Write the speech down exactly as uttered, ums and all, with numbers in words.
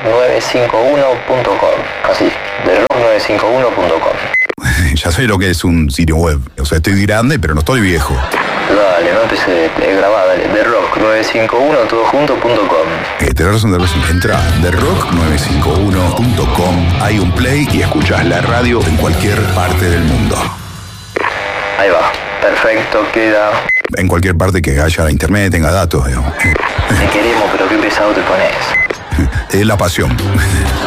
nueve cinco uno punto com. Así, the rock nueve cinco uno punto com. Ya sé lo que es un sitio web. O sea, estoy grande, pero no estoy viejo. Dale, no empecé, eh, grabá, dale. The rock nueve cinco uno todo junto punto com. Eh, tenés razón, tenés razón. Entra a the rock nueve cinco uno punto com. Hay un play y escuchás la radio en cualquier parte del mundo. Ahí va, perfecto, queda. En cualquier parte que haya internet, tenga datos, digamos. Te queremos, pero qué pesado te pones. Es la pasión.